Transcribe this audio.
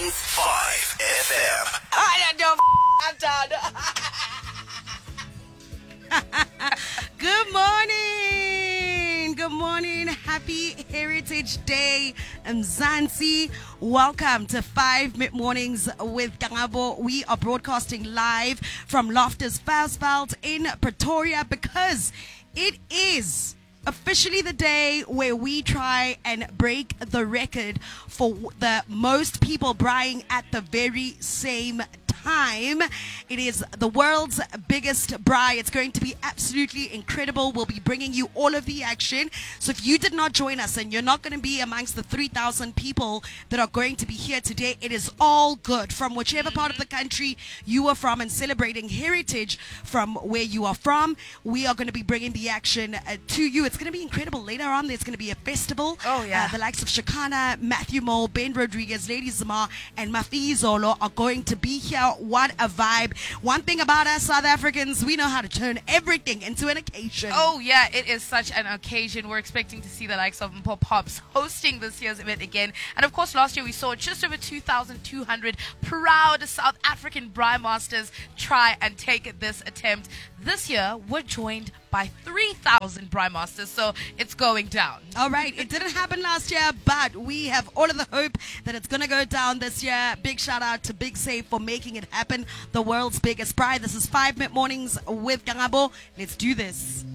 5 FM. I don't I'm done. Good morning. Good morning. Happy Heritage Day, Mzansi. Welcome to 5 Mid Mornings with Gangabo. We are broadcasting live from Loftus Versfeld in Pretoria because it is officially the day where we try and break the record for the most people braaiing at the very same time. It is the world's biggest braai. It's going to be absolutely incredible. We'll be bringing you all of the action. So if you did not join us and you're not going to be amongst the 3,000 people that are going to be here today, it is all good. From whichever part of the country you are from and celebrating heritage from where you are from, we are going to be bringing the action to you. It's going to be incredible. Later on, there's going to be a festival. Oh, yeah. The likes of Shakana, Matthew Mo, Ben Rodriguez, Lady Zama, and Mafi Zolo are going to be here. What a vibe. One thing about us South Africans, we know how to turn everything into an occasion. Oh, yeah, it is such an occasion. We're expecting to see the likes of Mpo Pops hosting this year's event again. And of course, last year we saw just over 2,200 proud South African braai masters try and take this attempt. This year, we're joined by 3,000 braai masters, so it's going down. All right, it didn't happen last year, but we have all of the hope that it's going to go down this year. Big shout out to Big Save for making it happen. The world's biggest braai. This is 5 Mid Mornings with Gangabo. Let's do this.